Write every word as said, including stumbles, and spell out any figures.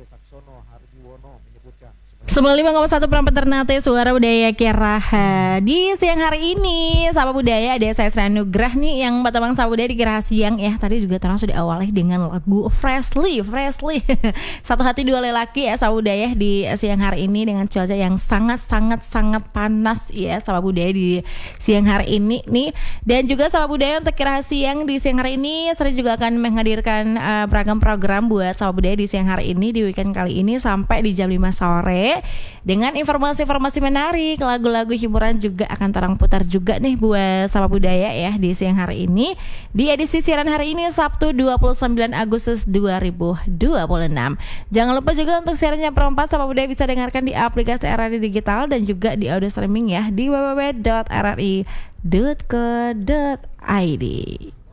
Saksono Hardiwono menyebutkan sembilan puluh lima koma satu Perempat Ternate Suara Budaya Kiraha. Di siang hari ini Sapa Budaya ada saya Sri Nugrah nih yang Batabang Sapa Budaya di Kiraha siang ya. Tadi juga terus diawali dengan lagu Freshly Freshly Satu Hati Dua Lelaki ya Sapa Budaya di siang hari ini dengan cuaca yang sangat-sangat-sangat panas ya Sapa Budaya di siang hari ini nih. Dan juga Sapa Budaya untuk Kiraha siang di siang hari ini Sri juga akan menghadirkan uh, beragam program buat Sapa Budaya di siang hari ini di weekend kali ini sampai di jam lima sore. Dengan informasi-informasi menarik, lagu-lagu hiburan juga akan terang putar juga nih buat Sapa Budaya ya di siang hari ini. Di edisi siaran hari ini Sabtu dua puluh sembilan Agustus dua ribu dua puluh enam. Jangan lupa juga untuk siarannya perempat Sapa Budaya bisa dengarkan di aplikasi R R I Digital dan juga di audio streaming ya di w w w dot r r i dot co dot i d.